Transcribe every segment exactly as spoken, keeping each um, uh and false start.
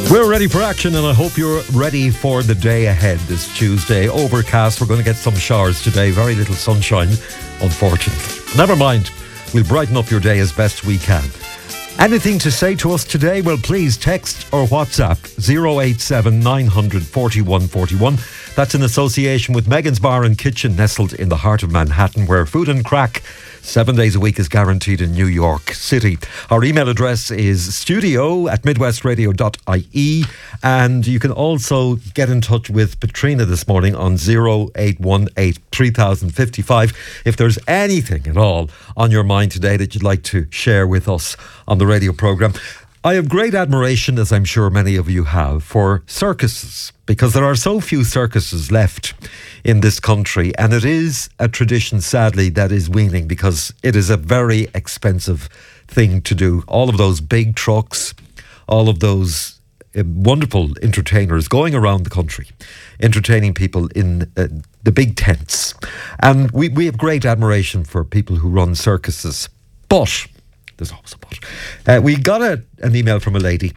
We're ready for action, and I hope you're ready for the day ahead this Tuesday. Overcast, we're going to get some showers today. Very little sunshine, unfortunately. Never mind, we'll brighten up your day as best we can. Anything to say to us today? Well, please text or WhatsApp zero eight seven nine hundred forty-one forty-one. That's in association with Megan's Bar and Kitchen, nestled in the heart of Manhattan, where food and crack seven days a week is guaranteed in New York City. Our email address is studio at midwestradio dot I E, and you can also get in touch with Patrina this morning on zero eight one eight three thousand fifty-five if there's anything at all on your mind today that you'd like to share with us on the radio programme. I have great admiration, as I'm sure many of you have, for circuses, because there are so few circuses left in this country, and it is a tradition, sadly, that is waning, because it is a very expensive thing to do. All of those big trucks, all of those uh, wonderful entertainers going around the country, entertaining people in uh, the big tents. And we, we have great admiration for people who run circuses. But there's always a but. Uh, we got a, an email from a lady,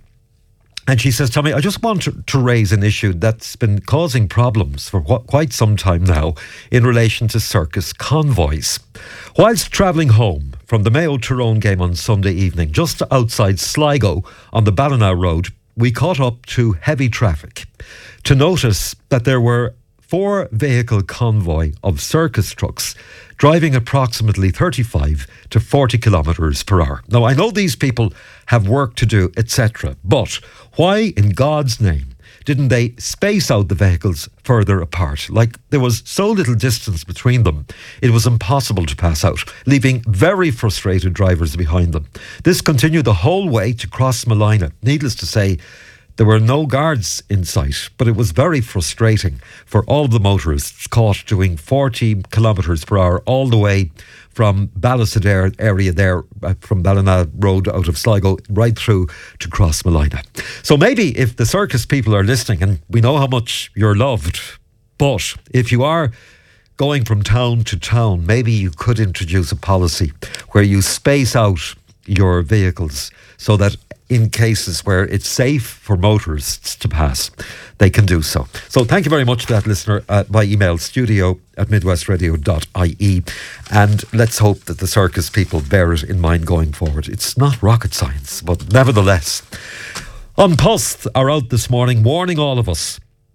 and she says, Tommy, I just want to, to raise an issue that's been causing problems for wh- quite some time now in relation to circus convoys. Whilst travelling home from the Mayo Tyrone game on Sunday evening, just outside Sligo on the Ballina Road, we caught up to heavy traffic to notice that there were four vehicle convoy of circus trucks driving approximately thirty-five to forty kilometres per hour. Now, I know these people have work to do, et cetera, but why in God's name didn't they space out the vehicles further apart? Like, there was so little distance between them, it was impossible to pass out, leaving very frustrated drivers behind them. This continued the whole way to Crossmolina. Needless to say, there were no guards in sight, but it was very frustrating for all of the motorists caught doing forty kilometres per hour all the way from Ballysadare area there, uh, from Ballina Road out of Sligo, right through to Crossmolina. So maybe if the circus people are listening, and we know how much you're loved, but if you are going from town to town, maybe you could introduce a policy where you space out your vehicles so that in cases where it's safe for motorists to pass, they can do so. So thank you very much to that listener uh, by email, studio at midwestradio dot I E. And let's hope that the circus people bear it in mind going forward. It's not rocket science, but nevertheless. An Post are out this morning warning all of us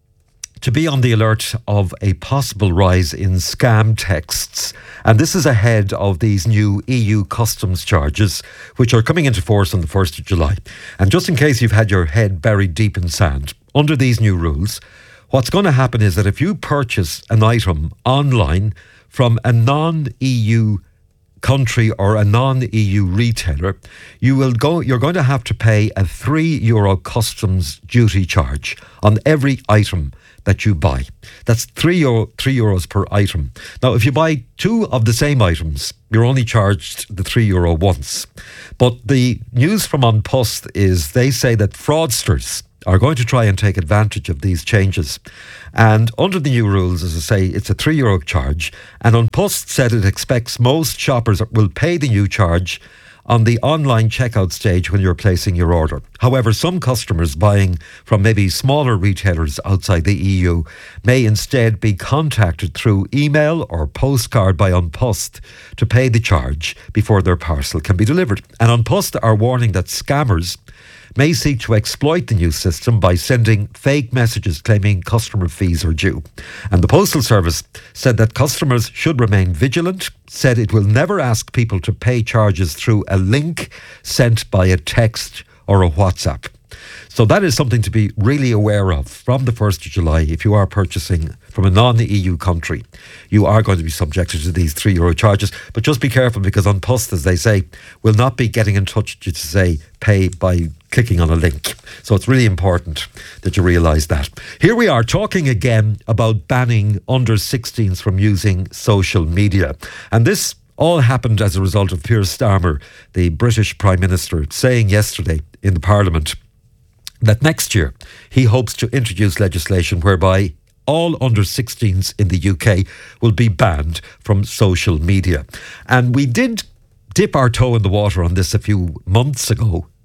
to be on the alert of a possible rise in scam texts. And this is ahead of these new E U customs charges, which are coming into force on the first of July. And just in case you've had your head buried deep in sand, under these new rules, what's going to happen is that if you purchase an item online from a non-E U country or a non-E U retailer, you will go, you're going to have to pay a three euro customs duty charge on every item that you buy. That's three euro, three euros per item. Now, if you buy two of the same items, you're only charged the three euro once. But the news from An Post is they say that fraudsters are going to try and take advantage of these changes. And under the new rules, as I say, it's a three euro charge. And An Post said it expects most shoppers will pay the new charge on the online checkout stage when you're placing your order. However, some customers buying from maybe smaller retailers outside the E U may instead be contacted through email or postcard by An Post to pay the charge before their parcel can be delivered. And An Post are warning that scammers may seek to exploit the new system by sending fake messages claiming customer fees are due. And the Postal Service said that customers should remain vigilant, said it will never ask people to pay charges through a link sent by a text or a WhatsApp. So that is something to be really aware of from the first of July. If you are purchasing from a non-E U country, you are going to be subjected to these three euro charges. But just be careful, because An Post, as they say, will not be getting in touch with you to say pay by clicking on a link. So it's really important that you realise that. Here we are talking again about banning under sixteens from using social media. And this all happened as a result of Keir Starmer, the British Prime Minister, saying yesterday in the Parliament that next year he hopes to introduce legislation whereby all under sixteens in the U K will be banned from social media. And we did dip our toe in the water on this a few months ago,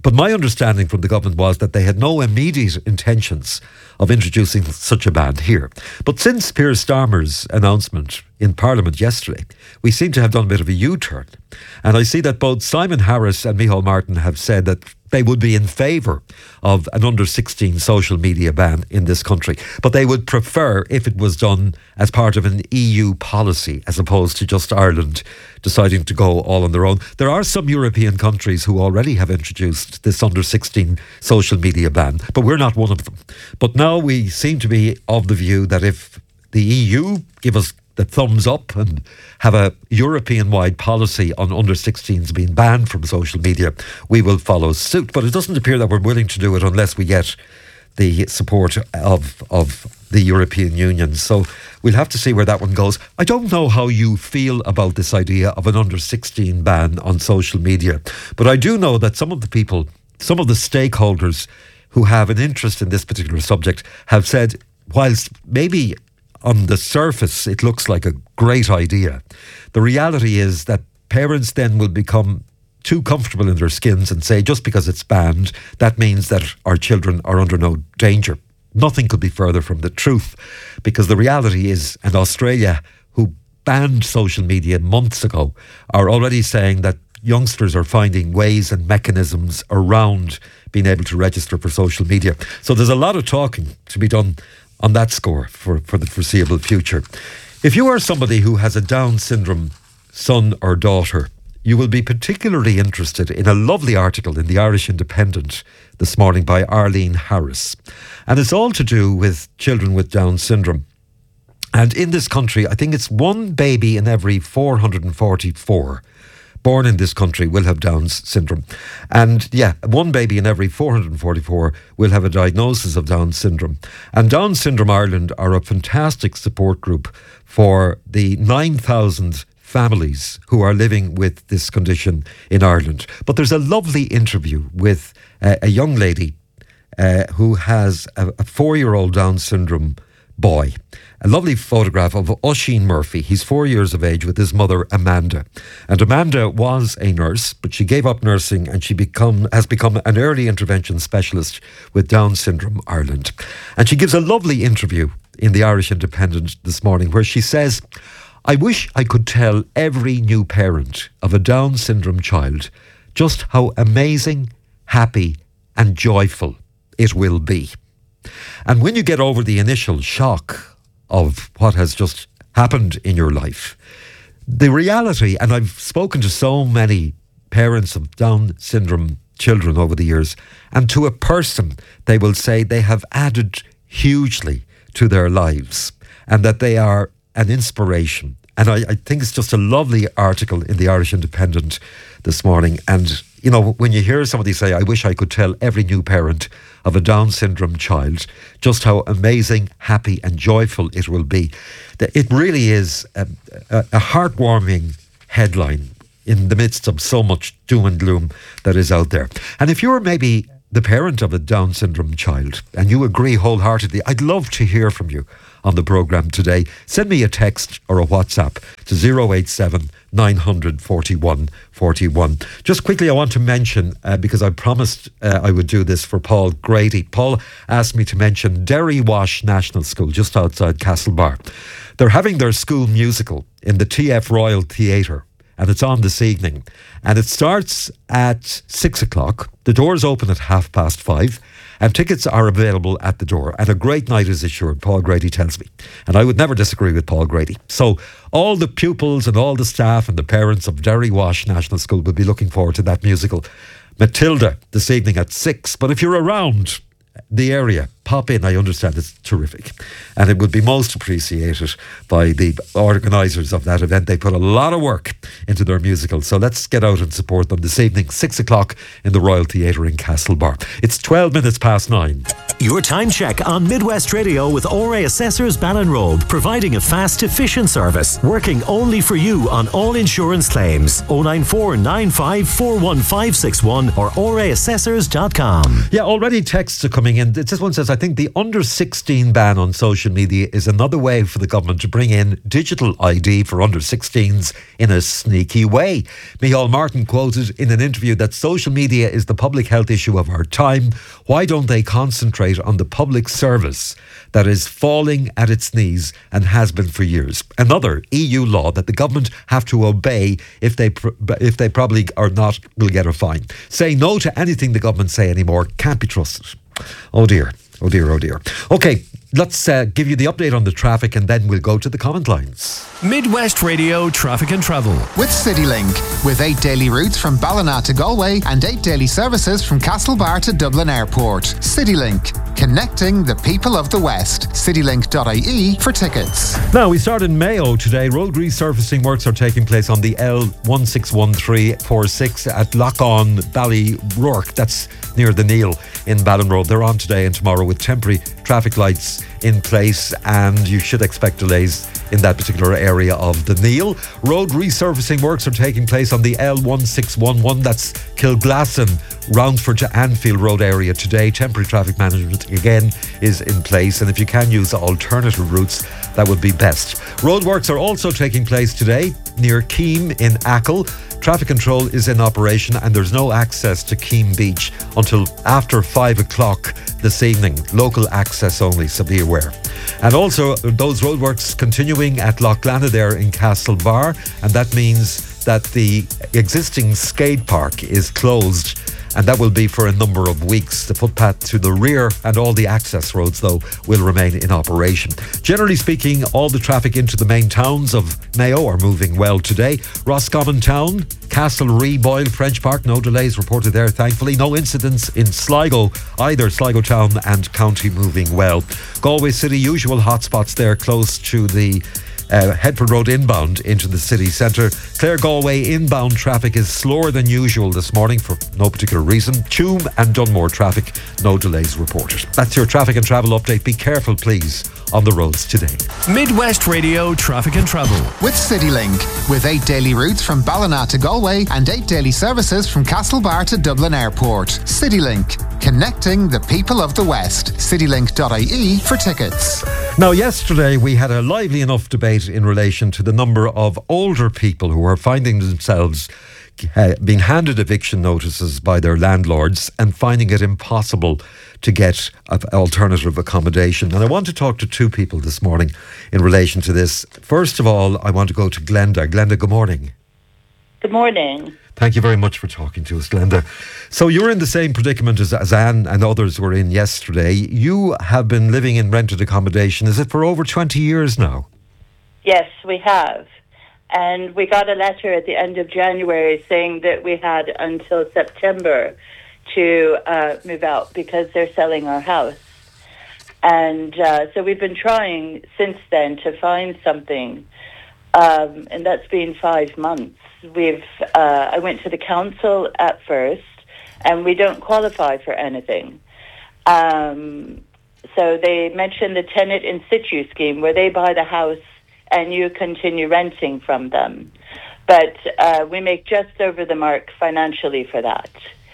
But my understanding from the government was that they had no immediate intentions of introducing such a ban here. But since Keir Starmer's announcement in Parliament yesterday, we seem to have done a bit of a U-turn. And I see that both Simon Harris and Micheál Martin have said that they would be in favour of an under sixteen social media ban in this country. But they would prefer if it was done as part of an E U policy as opposed to just Ireland deciding to go all on their own. There are some European countries who already have introduced this under sixteen social media ban, but we're not one of them. But now we seem to be of the view that if the E U give us the thumbs up and have a European-wide policy on under sixteens being banned from social media, we will follow suit. But it doesn't appear that we're willing to do it unless we get the support of of the European Union. So we'll have to see where that one goes. I don't know how you feel about this idea of an under sixteen ban on social media, but I do know that some of the people, some of the stakeholders who have an interest in this particular subject have said, whilst maybe on the surface it looks like a great idea, the reality is that parents then will become too comfortable in their skins and say just because it's banned, that means that our children are under no danger. Nothing could be further from the truth, because the reality is, and Australia, who banned social media months ago, are already saying that youngsters are finding ways and mechanisms around being able to register for social media. So there's a lot of talking to be done on that score for, for the foreseeable future. If you are somebody who has a Down syndrome son or daughter, you will be particularly interested in a lovely article in the Irish Independent this morning by Arlene Harris. And it's all to do with children with Down syndrome. And in this country, I think it's one baby in every four hundred forty-four born in this country will have Down syndrome. And yeah, one baby in every four hundred forty-four will have a diagnosis of Down syndrome. And Down Syndrome Ireland are a fantastic support group for the nine thousand families who are living with this condition in Ireland. But there's a lovely interview with uh, a young lady uh, who has a, a four-year-old Down syndrome boy. A lovely photograph of Oisín Murphy. He's four years of age with his mother, Amanda. And Amanda was a nurse, but she gave up nursing and she become has become an early intervention specialist with Down Syndrome Ireland. And she gives a lovely interview in the Irish Independent this morning where she says, "I wish I could tell every new parent of a Down syndrome child just how amazing, happy and joyful it will be. And when you get over the initial shock of what has just happened in your life, the reality," and I've spoken to so many parents of Down syndrome children over the years, and to a person, they will say they have added hugely to their lives and that they are an inspiration. And I, I think it's just a lovely article in the Irish Independent this morning. And, you know, when you hear somebody say, "I wish I could tell every new parent of a Down syndrome child just how amazing, happy and joyful it will be," it really is a, a, a heartwarming headline in the midst of so much doom and gloom that is out there. And if you're maybe the parent of a Down syndrome child and you agree wholeheartedly, I'd love to hear from you on the programme today. Send me a text or a WhatsApp to zero eight seven nine hundred forty-one forty-one. Just quickly, I want to mention, uh, because I promised uh, I would do this for Paul Grady. Paul asked me to mention Derry Wash National School just outside Castlebar. They're having their school musical in the T F Royal Theatre, and it's on this evening. And it starts at six o'clock. The doors open at half past five. And tickets are available at the door. And a great night is assured, Paul Grady tells me. And I would never disagree with Paul Grady. So all the pupils and all the staff and the parents of Derry Wash National School will be looking forward to that musical. Matilda this evening at six. But if you're around the area, pop in. I understand it's terrific. And it would be most appreciated by the organisers of that event. They put a lot of work into their musical. So let's get out and support them this evening, six o'clock in the Royal Theatre in Castlebar. It's twelve minutes past nine. Your time check on Midwest Radio with O R A Assessors Ballinrobe, providing a fast, efficient service, working only for you on all insurance claims. oh nine four nine five four one five six one or O R A assessors dot com. Yeah, already texts are coming in. This one says, "I think think the under sixteen ban on social media is another way for the government to bring in digital I D for under sixteens in a sneaky way. Micheál Martin quoted in an interview that social media is the public health issue of our time. Why don't they concentrate on the public service that is falling at its knees and has been for years? Another E U law that the government have to obey. If they pr- if they probably are not, will get a fine. Say no to anything the government say anymore can't be trusted. Oh dear, oh dear, oh dear. Okay, let's uh, give you the update on the traffic and then we'll go to the comment lines. Midwest Radio Traffic and Travel. With CityLink, with eight daily routes from Ballina to Galway and eight daily services from Castlebar to Dublin Airport. CityLink, connecting the people of the West. citylink dot I E for tickets. Now, we start in Mayo today. Road resurfacing works are taking place on the L one six one three four six at Lock-on Ballyrourke. That's near the Neil in Ballinroad. They're on today and tomorrow with temporary traffic lights in place, and you should expect delays in that particular area of the Neil. Road resurfacing works are taking place on the L one six one one, that's Kilglasson, Roundford to Anfield Road area today. Temporary traffic management again is in place, and if you can use alternative routes, that would be best. Roadworks are also taking place today near Keem in Achill. Traffic control is in operation and there's no access to Keem Beach until after five o'clock this evening. Local access only, so be aware. And also those roadworks continuing at Loughlana there in Castlebar, and that means that the existing skate park is closed, and that will be for a number of weeks. The footpath to the rear and all the access roads, though, will remain in operation. Generally speaking, all the traffic into the main towns of Mayo are moving well today. Roscommon Town, Castlereagh, Boyle, French Park, no delays reported there, thankfully. No incidents in Sligo either. Sligo Town and County moving well. Galway City, usual hotspots there close to the Uh, Headford Road inbound into the city centre. Clare Galway inbound traffic is slower than usual this morning for no particular reason. Tuam and Dunmore traffic, no delays reported. That's your traffic and travel update. Be careful, please, on the roads today. Midwest Radio Traffic and Travel. With CityLink, with eight daily routes from Ballina to Galway and eight daily services from Castlebar to Dublin Airport. CityLink, connecting the people of the West. citylink dot I E for tickets. Now, yesterday we had a lively enough debate in relation to the number of older people who are finding themselves uh, being handed eviction notices by their landlords and finding it impossible to get alternative accommodation. And I want to talk to two people this morning in relation to this. First of all, I want to go to Glenda. Glenda, good morning. Good morning. Thank you very much for talking to us, Glenda. So you're in the same predicament as, as Anne and others were in yesterday. You have been living in rented accommodation, is it for over twenty years now? Yes, we have. And we got a letter at the end of January saying that we had until September to uh, move out because they're selling our house. And uh, so we've been trying since then to find something. Um, and that's been five months. We've. Uh, I went to the council at first, and we don't qualify for anything. Um, so they mentioned the tenant in situ scheme, where they buy the house and you continue renting from them. But uh, we make just over the mark financially for that.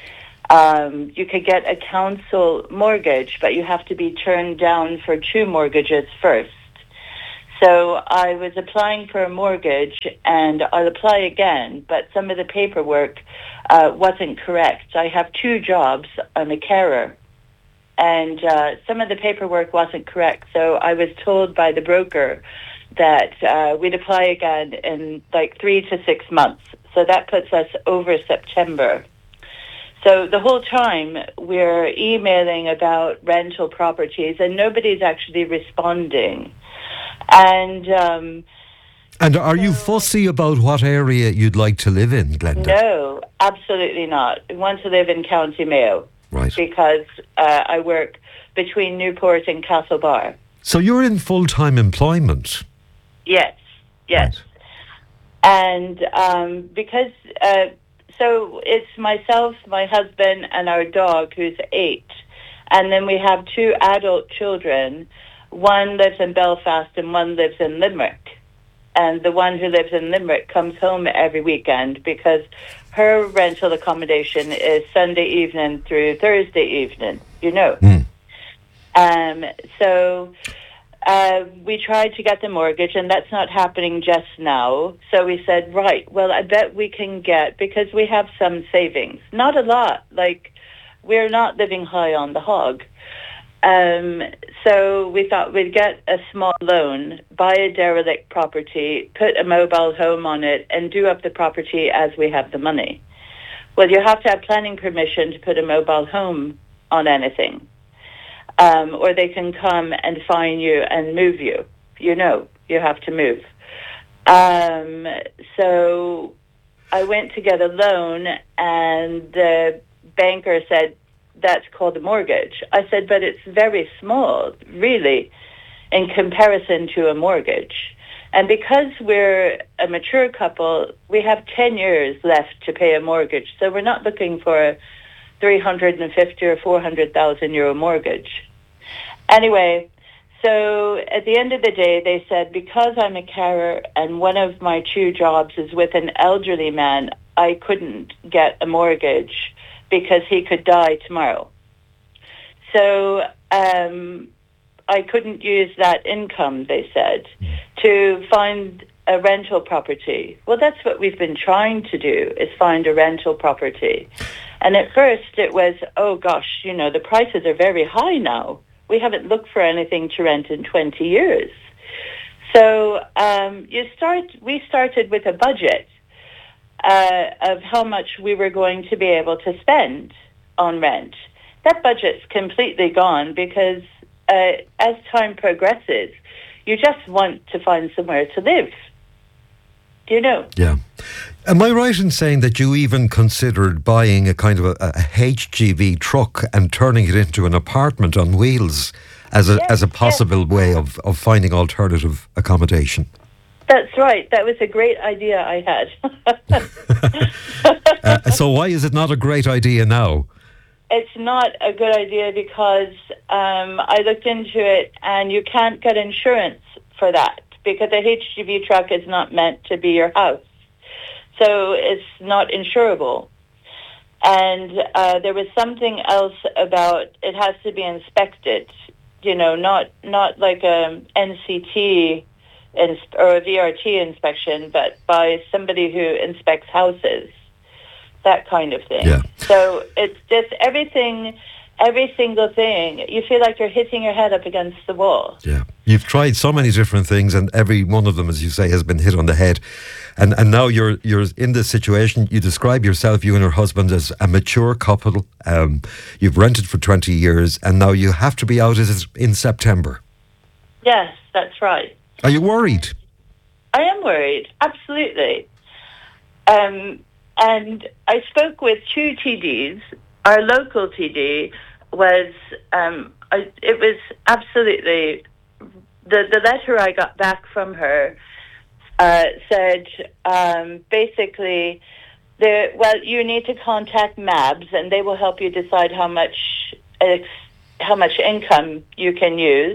Um, you could get a council mortgage, but you have to be turned down for two mortgages first. So I was applying for a mortgage, and I'll apply again, but some of the paperwork uh, wasn't correct. I have two jobs. I'm a carer, and uh, some of the paperwork wasn't correct. So I was told by the broker that uh, we'd apply again in like three to six months. So that puts us over September. So the whole time we're emailing about rental properties, and nobody's actually responding. And um, and are you fussy about what area you'd like to live in, Glenda? No, absolutely not. I want to live in County Mayo. Right. Because uh, I work between Newport and Castlebar. So you're in full-time employment? Yes, yes. Right. And um, because, uh, so it's myself, my husband, and our dog, who's eight. And then we have two adult children. One lives in Belfast and one lives in Limerick. And the one who lives in Limerick comes home every weekend because her rental accommodation is Sunday evening through Thursday evening, you know. Mm. Um, so uh, we tried to get the mortgage, and that's not happening just now. So we said, right, well, I bet we can get, because we have some savings. Not a lot. Like, we're not living high on the hog. Um, so we thought we'd get a small loan, buy a derelict property, put a mobile home on it, and do up the property as we have the money. Well, you have to have planning permission to put a mobile home on anything. Um, or they can come and fine you and move you. You know, you have to move. Um, so I went to get a loan, and the banker said, that's called a mortgage. I said, but it's very small, really, in comparison to a mortgage. And because we're a mature couple, we have ten years left to pay a mortgage. So we're not looking for a three hundred fifty or four hundred thousand euro mortgage. Anyway, so at the end of the day, they said, because I'm a carer and one of my two jobs is with an elderly man, I couldn't get a mortgage because he could die tomorrow. So um, I couldn't use that income, they said, to find a rental property. Well, that's what we've been trying to do, is find a rental property. And at first it was, oh gosh, you know, the prices are very high now. We haven't looked for anything to rent in twenty years. So um, you start. we started with a budget Uh, of how much we were going to be able to spend on rent. That budget's completely gone because uh, as time progresses, you just want to find somewhere to live. Do you know? Yeah. Am I right in saying that you even considered buying a kind of a, a H G V truck and turning it into an apartment on wheels as a, yes, as a possible yes. way of, of finding alternative accommodation? That's right. That was a great idea I had. uh, so why is it not a great idea now? It's not a good idea because um, I looked into it, and you can't get insurance for that because a H G V truck is not meant to be your house. So it's not insurable. And uh, there was something else about it has to be inspected, you know, not, not like a N C T or a V R T inspection, but by somebody who inspects houses, that kind of thing. Yeah. So it's just everything, every single thing. You feel like you're hitting your head up against the wall. Yeah. You've tried so many different things, and every one of them, as you say, has been hit on the head. And and now you're you're in this situation. You describe yourself, you and your husband, as a mature couple. Um, you've rented for twenty years, and now you have to be out in September. Yes, that's right. Are you worried? I am worried, absolutely. Um, and I spoke with two T Ds. Our local T D was, um, I, it was absolutely, the, the letter I got back from her uh, said um, basically, the, well, you need to contact M A B S and they will help you decide how much, ex, how much income you can use.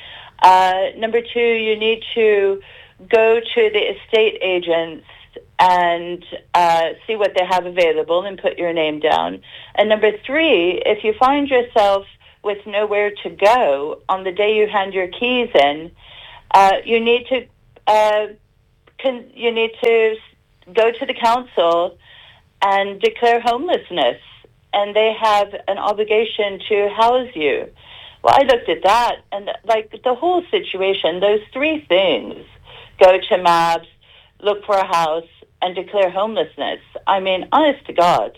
Uh, number two, you need to go to the estate agents and uh, see what they have available and put your name down. And number three, if you find yourself with nowhere to go on the day you hand your keys in, uh, you need to uh, con- you need to go to the council and declare homelessness, and they have an obligation to house you. Well, I looked at that, and like the whole situation, those three things, go to M A B S, look for a house, and declare homelessness. I mean, honest to God,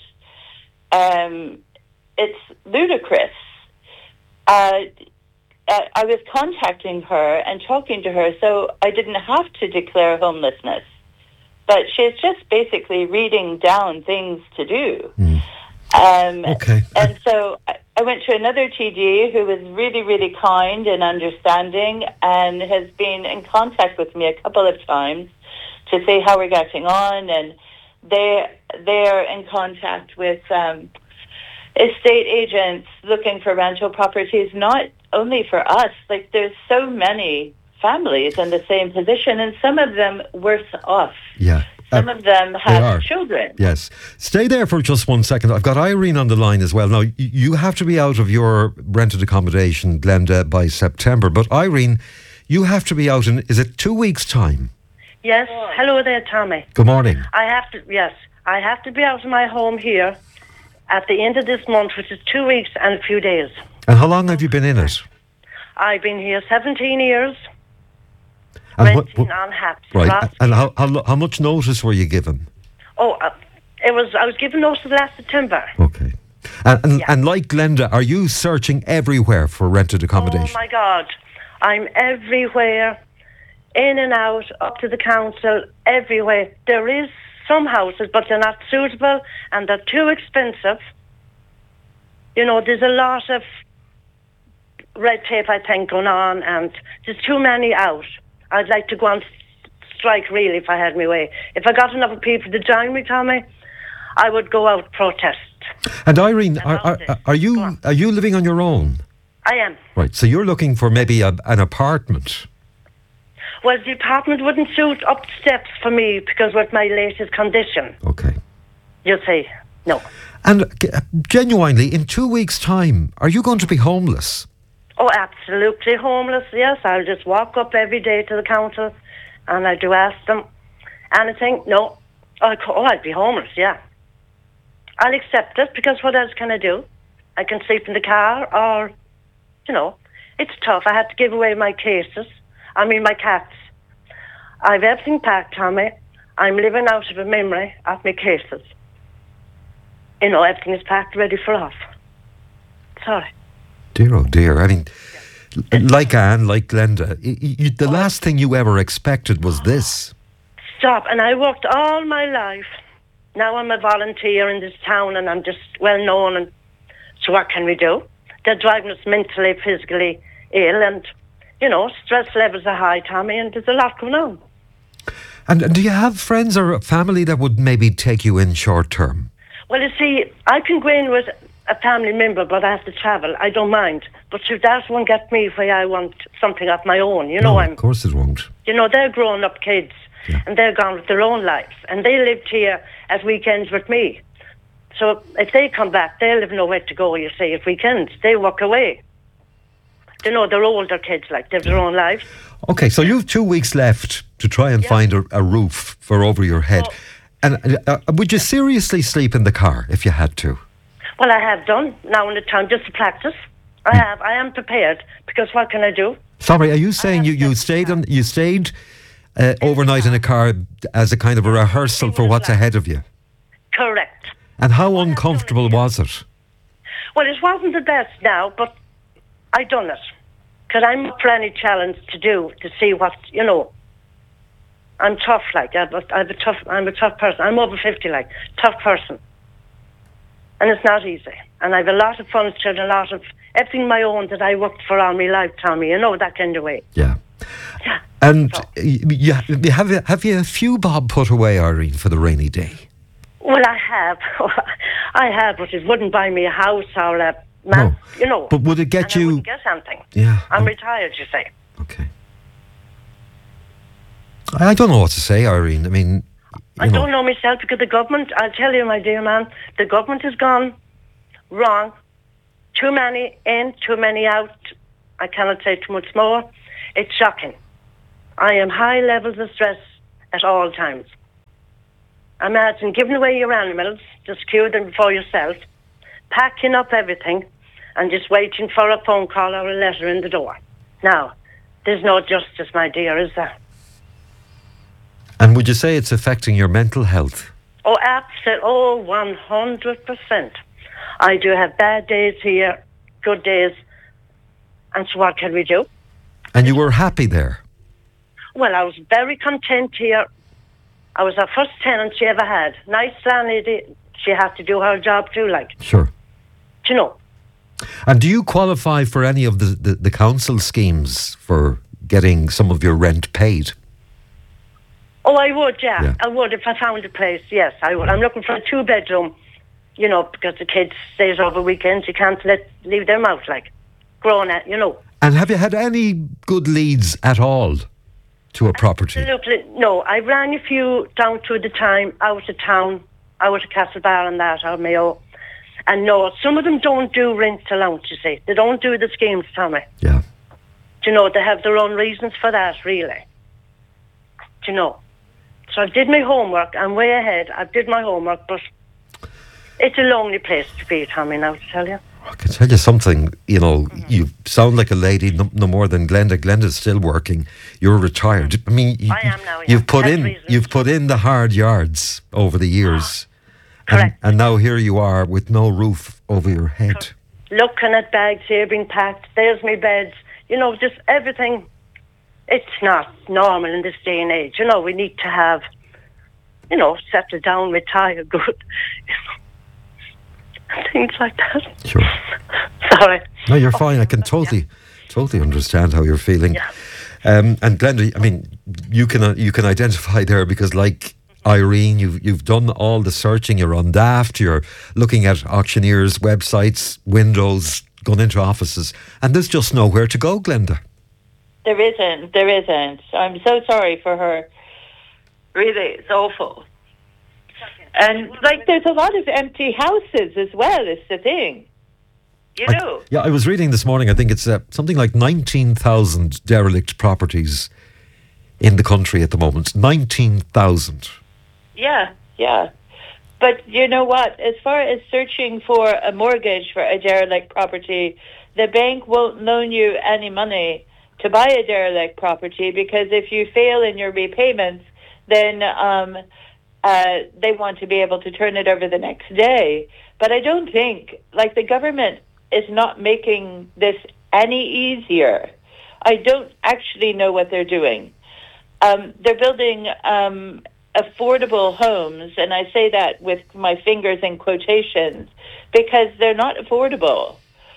um, it's ludicrous. Uh, I was contacting her and talking to her, so I didn't have to declare homelessness. But she's just basically reading down things to do. Mm. Um, okay. And so I went to another T D who was really, really kind and understanding and has been in contact with me a couple of times to see how we're getting on. And they, they're in contact with um, estate agents looking for rental properties, not only for us. Like, there's so many families in the same position, and some of them worse off. Yeah. some uh, of them are. have children. Yes. Stay there for just one second. I've got Irene on the line as well. Now, y- you have to be out of your rented accommodation, Glenda, by September. But Irene, you have to be out in, is it two weeks' time? Yes. Hello there, Tommy. Good morning. I have to, yes, I have to be out of my home here at the end of this month, which is two weeks and a few days. And how long have you been in it? I've been here seventeen years, And renting what- what- on Haps. Right. Last- And how, how, lo- how much notice were you given? Oh, uh, it was. I was given notice last September. Okay. And, and, Yeah. and like Glenda, are you searching everywhere for rented accommodation? Oh my God, I'm everywhere, in and out, up to the council, everywhere. There is some houses, but they're not suitable and they're too expensive. You know, there's a lot of red tape, I think, going on, and there's too many out. I'd like to go on strike, really, if I had my way. If I got enough people to join me, Tommy, I would go out protest. And Irene, are, are, About it. are Go you on. are you living on your own? I am. Right. So you're looking for maybe a, an apartment. Well, the apartment wouldn't suit up steps for me because with my latest condition, Okay. you see, no. And g- genuinely, in two weeks' time, are you going to be homeless? Oh, absolutely homeless, yes. I'll just walk up every day to the council and I do ask them anything. No. I'll co- oh, I'd be homeless, yeah. I'll accept it because what else can I do? I can sleep in the car or, you know, it's tough. I had to give away my cases. I mean, my cats. I've everything packed, Tommy. I'm living out of a memory of my cases. You know, everything is packed, ready for off. Sorry. Dear, oh dear. I mean, l- like Anne, like Glenda, y- y- y- the last thing you ever expected was this. Stop. And I worked all my life. Now I'm a volunteer in this town and I'm just well known. And so what can we do? They're driving us mentally, physically ill, and, you know, stress levels are high, Tommy, and there's a lot going on. And, and do you have friends or family that would maybe take you in short term? Well, you see, I can go in with a family member, but I have to travel. I don't mind. But if that won't get me where I want something of my own, you know, No, I'm, of course it won't. you know, they're grown up kids Yeah. and they're gone with their own lives. And they lived here at weekends with me. So if they come back, they'll have nowhere to go, you see, at weekends. They walk away. You know, they're older kids, like, they have their own lives. Okay, so you've two weeks left to try and Yeah. find a, a roof for over your head. Oh. And uh, would you seriously sleep in the car if you had to? Well, I have done now in the town, just to practice. I have. I am prepared, because what can I do? Sorry, are you saying you, you stayed on you stayed uh, overnight in a car as a kind of a rehearsal for what's ahead of you? Correct. And how uncomfortable was it? Well, it wasn't the best now, but I done it. Because I'm up for any challenge to do, to see what, you know. I'm tough, like, I'm a, I'm a tough, I'm a tough person. I'm over fifty, like, tough person. And it's not easy. And I've a lot of furniture and a lot of, everything my own that I worked for all my life, Tommy, you know, that kind of way. Yeah. Yeah. And y- you, you have you, have you a few bob put away, Irene, for the rainy day? Well, I have. I have, but it wouldn't buy me a house or a man, No. you know. But would it get and I you- wouldn't get something. Yeah. I'm and- retired, you say. Okay. I I don't know what to say, Irene. I mean, you I know, don't know myself because the government, I'll tell you, my dear man, the government has gone wrong. Too many in, too many out. I cannot say too much more. It's shocking. I am high levels of stress at all times. Imagine giving away your animals, just cure them for yourself, packing up everything, and just waiting for a phone call or a letter in the door. Now, there's no justice, my dear, is there? And would you say it's affecting your mental health? Oh, absolutely. Oh, one hundred percent. I do have bad days here, good days. And so what can we do? And you were happy there? Well, I was very content here. I was our first tenant she ever had. Nice landlady. She had to do her job too, like, Sure. do you know. And do you qualify for any of the, the, the council schemes for getting some of your rent paid? Oh, I would, yeah. Yeah. I would if I found a place, yes, I would. I'm looking for a two-bedroom, you know, because the kids stays over weekends. You can't let leave them out, like, grown at, you know. And have you had any good leads at all? to a property? Absolutely. No, I rang a few down to the time, out of town, out of Castlebar and that, or Mayo. And no, some of them don't do rent allowance, you see. They don't do the schemes, Tommy. Yeah. Do you know, they have their own reasons for that, really. Do you know? So I did my homework. I'm way ahead. I did my homework, but it's a lonely place to be, Tommy, now to tell you. I can tell you something, you know, mm-hmm. you sound like a lady no, no more than Glenda. Glenda's still working. You're retired. I mean, you, I am now, yeah. you've put That's in reasons. you've put in the hard yards over the years. Correct. And, and now here you are with no roof over your head. Looking at bags here being packed. There's my beds. You know, just everything. It's not normal in this day and age. You know, we need to have, you know, settle down, retire good. Things like that. Sure. Sorry. No, you're fine. I can totally, yeah. totally understand how you're feeling. Yeah. Um, and Glenda, I mean, you can uh, you can identify there because, like Irene, you've you've done all the searching. You're on Daft. You're looking at auctioneers' websites, windows, gone into offices, and there's just nowhere to go, Glenda. There isn't. There isn't. I'm so sorry for her. Really, it's awful. And, like, there's a lot of empty houses as well, is the thing. You know? I, yeah, I was reading this morning, I think it's uh, something like nineteen thousand derelict properties in the country at the moment. nineteen thousand. Yeah, yeah. But you know what? As far as searching for a mortgage for a derelict property, the bank won't loan you any money to buy a derelict property because if you fail in your repayments, then... um Uh, they want to be able to turn it over the next day. But I don't think, like, the government is not making this any easier. I don't actually know what they're doing. Um, they're building um, affordable homes, and I say that with my fingers in quotations, because they're not affordable.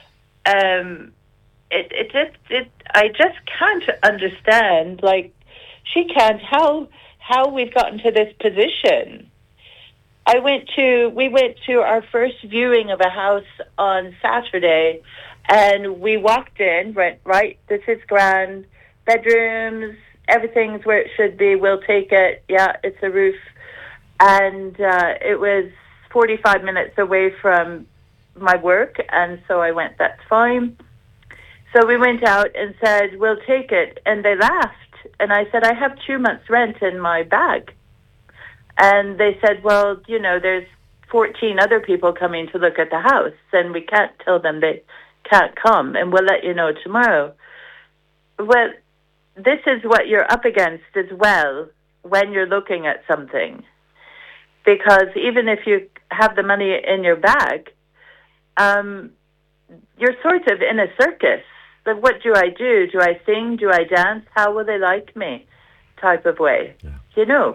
Um, it, it, it, it, I just can't understand, like, she can't, how... how we've gotten to this position. I went to, we went to our first viewing of a house on Saturday, and we walked in, went, right, this is grand, bedrooms, everything's where it should be, we'll take it, yeah, it's a roof. And uh, it was forty-five minutes away from my work, and so I went, that's fine. So we went out and said, we'll take it, and they laughed. And I said, I have two months' rent in my bag. And they said, well, you know, there's fourteen other people coming to look at the house, and we can't tell them they can't come, and we'll let you know tomorrow. Well, this is what you're up against as well when you're looking at something. Because even if you have the money in your bag, um, you're sort of in a circus. But what do I do? Do I sing? Do I dance? How will they like me? Type of way. Yeah. You know.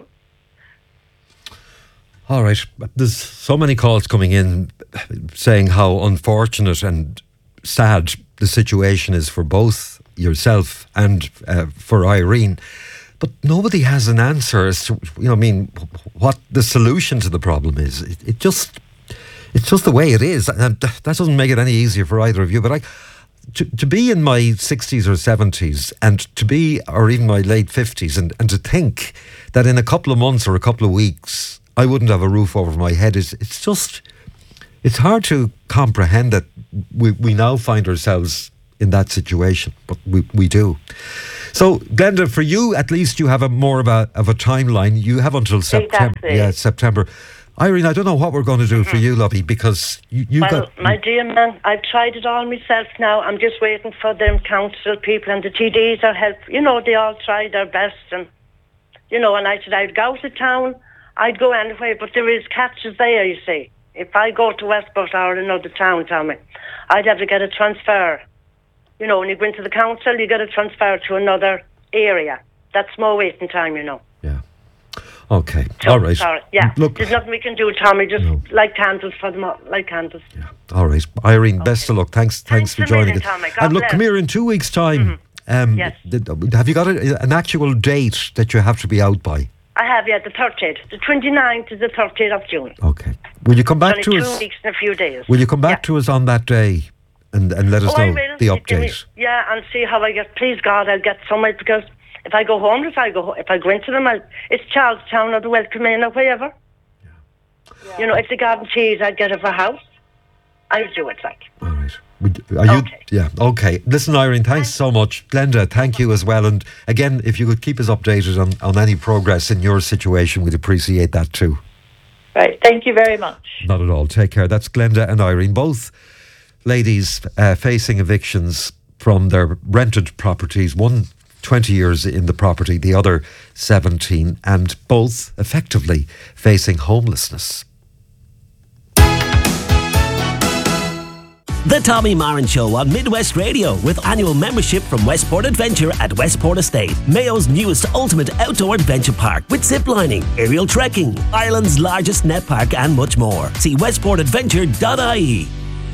All right. There's so many calls coming in saying how unfortunate and sad the situation is for both yourself and uh, for Irene. But nobody has an answer as to, you know, I mean, what the solution to the problem is. It, it just, it's just the way it is. And that doesn't make it any easier for either of you. But I... To, to be in my sixties or seventies and to be, or even my late fifties, and, and to think that in a couple of months or a couple of weeks I wouldn't have a roof over my head, is it's just, it's hard to comprehend that we, we now find ourselves in that situation, but we, we do. So, Glenda, for you, at least you have a more of a of a timeline. You have until September. Exactly. Yeah, September. Irene, I don't know what we're going to do mm-hmm. for you, lovey, because you, you well, got... my dear man, I've tried it all myself now. I'm just waiting for them council people and the T Ds are help. You know, they all try their best. And, you know, and I said I'd go to town, I'd go anyway, but there is catches there, you see. If I go to Westport or another town, Tommy, I'd have to get a transfer. You know, when you go into the council, you get a transfer to another area. That's more waiting time, you know. Yeah. Okay, so, all right. Sorry. Yeah, look, there's nothing we can do, Tommy. Just no. light candles for them, light candles. Yeah, all right. Irene, okay. Best of luck. Thanks, thanks, thanks for joining minute, us. Tommy. God and look, bless. come here in two weeks' time. Mm-hmm. Um, yes. th- have you got a, an actual date that you have to be out by? I have, yeah, the thirtieth. The twenty-ninth is the thirtieth of June. Okay. Will you come back it's to only us? two weeks and a few days. Will you come back yeah. to us on that day and, and let us oh, know I will. the You update? me, yeah, and see how I get. Please God, I'll get somewhere because If I go homeless, I go. If I go into them, I'll, it's Charlestown or the Welcome Inn or wherever. Yeah. Yeah. You know, if they got cheese, I'd get it for a house. I'll do it, like. All right. Are you, okay. Yeah, okay. Listen, Irene, thanks so much. Glenda, thank you as well. And again, if you could keep us updated on, on any progress in your situation, we'd appreciate that too. Right, thank you very much. Not at all. Take care. That's Glenda and Irene, both ladies uh, facing evictions from their rented properties. One twenty years in the property, the other seventeen, and both effectively facing homelessness. The Tommy Marin Show on Midwest Radio, with annual membership from Westport Adventure at Westport Estate, Mayo's newest ultimate outdoor adventure park, with zip lining, aerial trekking, Ireland's largest net park, and much more. See westport adventure dot I E.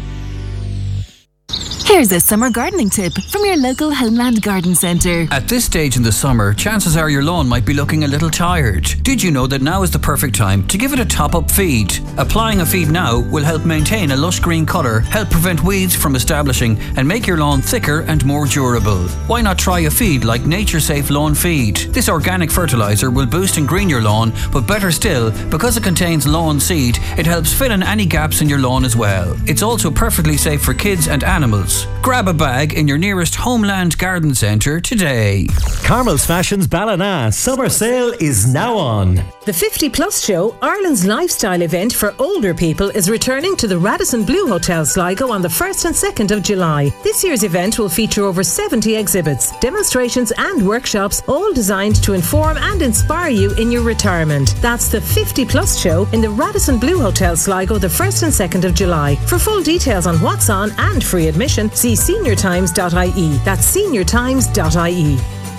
Here's a summer gardening tip from your local Homeland Garden Centre. At this stage in the summer, chances are your lawn might be looking a little tired. Did you know that now is the perfect time to give it a top-up feed? Applying a feed now will help maintain a lush green colour, help prevent weeds from establishing, and make your lawn thicker and more durable. Why not try a feed like Nature Safe Lawn Feed? This organic fertiliser will boost and green your lawn, but better still, because it contains lawn seed, it helps fill in any gaps in your lawn as well. It's also perfectly safe for kids and animals. Grab a bag in your nearest Homeland Garden Centre today. Carmel's Fashions Ballina summer sale is now on. The fifty plus Show, Ireland's lifestyle event for older people, is returning to the Radisson Blu Hotel Sligo on the first and second of July. This year's event will feature over seventy exhibits, demonstrations and workshops, all designed to inform and inspire you in your retirement. That's the fifty plus Show in the Radisson Blu Hotel Sligo the first and second of July. For full details on what's on and free admission, see senior times dot I E. That's senior times dot I E.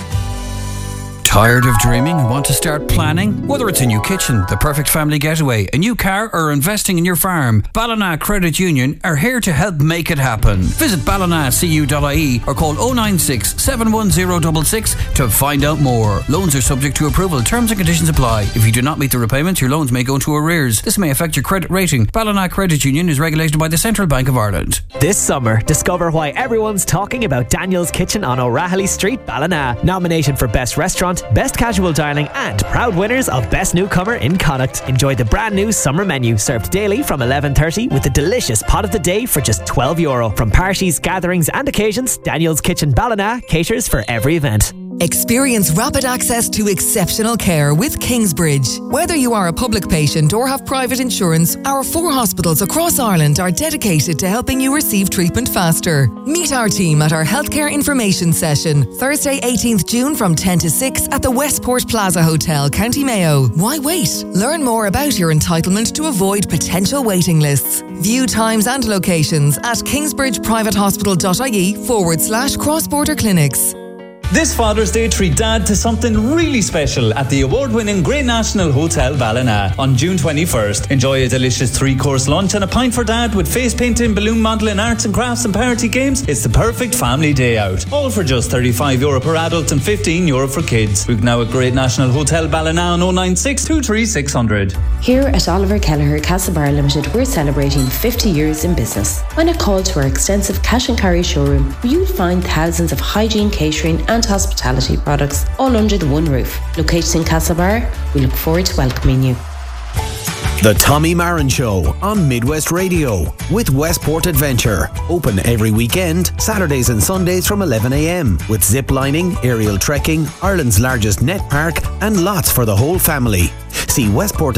Tired of dreaming and want to start planning? Whether it's a new kitchen, the perfect family getaway, a new car, or investing in your farm, Ballina Credit Union are here to help make it happen. Visit ballina c u dot I E or call oh nine six, seven one zero six six to find out more. Loans are subject to approval. Terms and conditions apply. If you do not meet the repayments, your loans may go into arrears. This may affect your credit rating. Ballina Credit Union is regulated by the Central Bank of Ireland. This summer, discover why everyone's talking about Daniel's Kitchen on O'Rahilly Street, Ballina. Nominated for Best Restaurant, Best Casual Dining, and proud winners of Best Newcomer in Connacht. Enjoy the brand new summer menu, served daily from eleven thirty, with a delicious pot of the day for just twelve euro. From parties, gatherings and occasions, Daniel's Kitchen Ballina caters for every event. Experience rapid access to exceptional care with Kingsbridge. Whether you are a public patient or have private insurance, our four hospitals across Ireland are dedicated to helping you receive treatment faster. Meet our team at our healthcare information session, Thursday eighteenth June from ten to six at the Westport Plaza Hotel, County Mayo. Why wait? Learn more about your entitlement to avoid potential waiting lists. View times and locations at kingsbridgeprivatehospital.ie forward slash cross-border clinics. This Father's Day, treat Dad to something really special at the award-winning Great National Hotel Ballina on June twenty-first. Enjoy a delicious three-course lunch and a pint for Dad with face painting, balloon modelling, arts and crafts and party games. It's the perfect family day out. All for just thirty-five euro per adult and fifteen euro for kids. Book now at Great National Hotel Ballina on oh nine six, two three six hundred. Here at Oliver Kelleher Castlebar Limited, we're celebrating fifty years in business. When a call to our extensive cash and carry showroom, where you'll find thousands of hygiene, catering and hospitality products all under the one roof. Located in Castlebar, we look forward to welcoming you. The Tommy Marin Show on Midwest Radio with Westport Adventure. Open every weekend, Saturdays and Sundays from eleven a m with zip lining, aerial trekking, Ireland's largest net park and lots for the whole family. See Westport